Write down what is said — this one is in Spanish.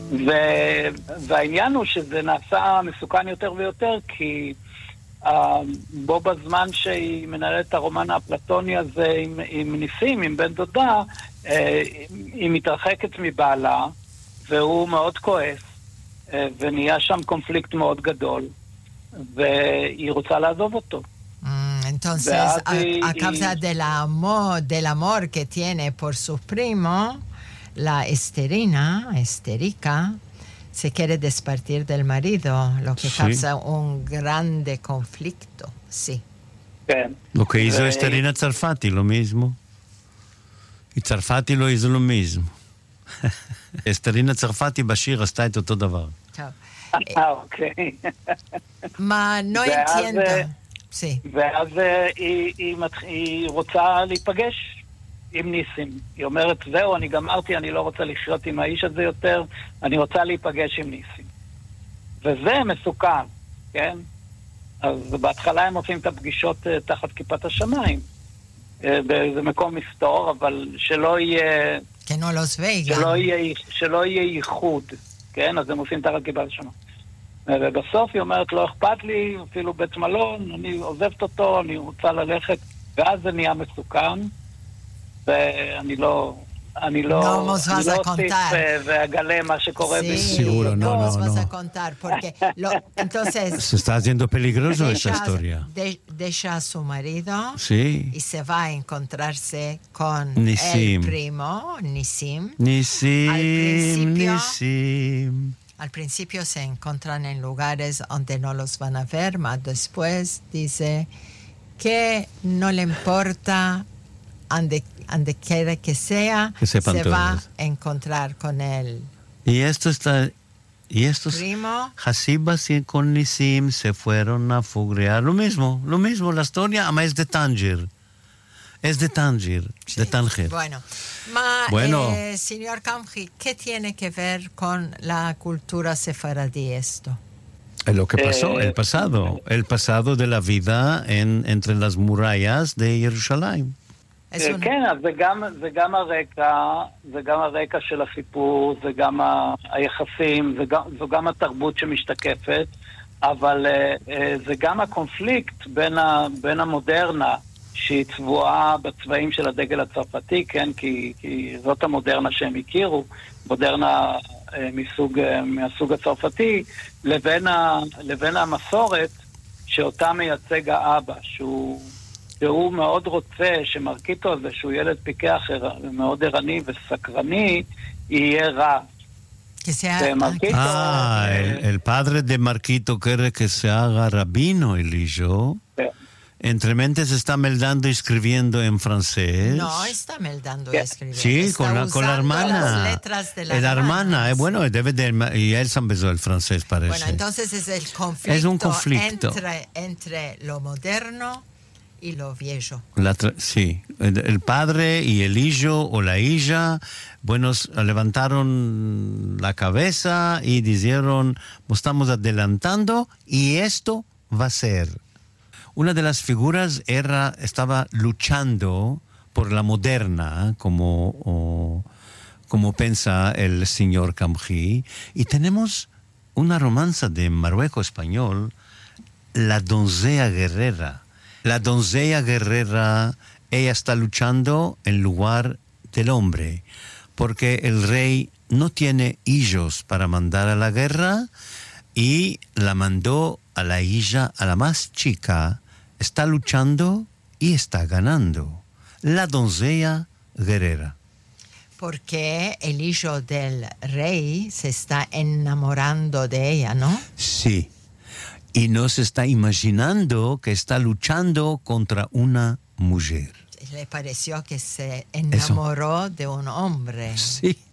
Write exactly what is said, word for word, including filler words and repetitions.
ו- והעניין הוא שזה נעשה מסוכן יותר ויותר, כי uh, בו בזמן שהיא מנהלת את הרומן האפלטוני הזה עם, עם ניסים, עם בן דודה, uh, היא מתרחקת מבעלה, והוא מאוד כועס, uh, ונהיה שם קונפליקט מאוד גדול, והיא רוצה לעזוב אותו. Entonces, a, a causa del amor, del amor que tiene por su primo, la esterina, esterica, se quiere despartir del marido, lo que sí. causa un grande conflicto, sí. כן. Lo que hizo Esterina Tzarfati, lo mismo. Y Tzarfati lo hizo lo mismo. Esterina Tzarfati בשיר עשתה את אותו דבר. טוב. אה, אוקיי. מה, no entiendo. Sí. ואז היא, היא, היא רוצה להיפגש עם ניסים. היא אומרת, זהו, אני גמרתי, אני לא רוצה לחיות עם האיש הזה יותר, אני רוצה להיפגש עם ניסים. וזה מסוכן, כן? אז בהתחלה הם עושים את הפגישות תחת כיפת השמיים. באיזה מקום מסתור, אבל שלא יהיה... כן, לא לוס וגאס. שלא יהיה, שלא יהיה ייחוד, כן? אז הם עושים תחת כיפת השמיים. ובסוף היא אומרת, לא אכפת לי, אפילו בית מלון, אני עוזבת אותו, אני רוצה ללכת, ואז זה נהיה מסוכן, ואני לא, אני לא, no nos vas a contar. ואגלה מה שקורה sí, Seguro, no, no nos no, vas no. a contar, porque lo, entonces... Se está haciendo peligroso deja, esa historia. De, deja a su marido sí. y se va a encontrarse con Nisim. el primo, Nisim. Nisim, Al principio, Nisim. Al principio se encuentran en lugares donde no los van a ver, mas después dice que no le importa donde, donde quiera que sea, que se todos. Va a encontrar con él. Y esto está, y estos primo Hasibas y con Nisim se fueron a fugrear. Lo mismo, lo mismo, la historia, ama es de Tánger. Es de Tánger, sí. de Tánger. Bueno, ma, bueno. Eh, señor Qamhi, ¿qué tiene que ver con la cultura sefaradí esto? Lo que pasó, eh, el pasado, el pasado de la vida en, entre las murallas de Jerusalén. Un... כן, אז זה גם, זה גם הרקע, זה גם הרקע של הסיפור, זה גם היחסים, זה גם, זו גם התרבות שמשתקפת, אבל זה גם הקונפליקט בין, ה, בין המודרנה, שהיא צבועה בצבעים של הדגל הצרפתי, כן, כי, כי זאת המודרנה שהם הכירו, מודרנה מסוג, מהסוג הצרפתי, לבין, ה, לבין המסורת שאותה מייצג האבא, שהוא, שהוא מאוד רוצה שמרקיטו הזה, שהוא ילד פיקח מאוד ערני וסקרני, יהיה רע. Ah, el, el padre de Marquito quiere que se haga rabino, Eliseo. כן. Entre mentes está meldando y escribiendo en francés. No, está meldando y escribiendo. Sí, está con la, con la hermana. Las letras de la, la hermana. hermana. Eh, bueno, debe de, y él se empezó el francés, parece. Bueno, entonces es el conflicto, es un conflicto. Entre, entre lo moderno y lo viejo. La tra- sí, el, el padre y el hijo o la hija, bueno, levantaron la cabeza y dijeron, estamos adelantando y esto va a ser. Una de las figuras era, estaba luchando por la moderna, como, o, como piensa el señor Qamhi, y tenemos una romanza de Marruecos español, La doncella guerrera. La doncella guerrera, ella está luchando en lugar del hombre, porque el rey no tiene hijos para mandar a la guerra y la mandó a la hija, a la más chica. Está luchando y está ganando. La doncella guerrera. Porque el hijo del rey se está enamorando de ella, ¿no? Sí. Y no se está imaginando que está luchando contra una mujer. Le pareció que se enamoró Eso. de un hombre. Sí.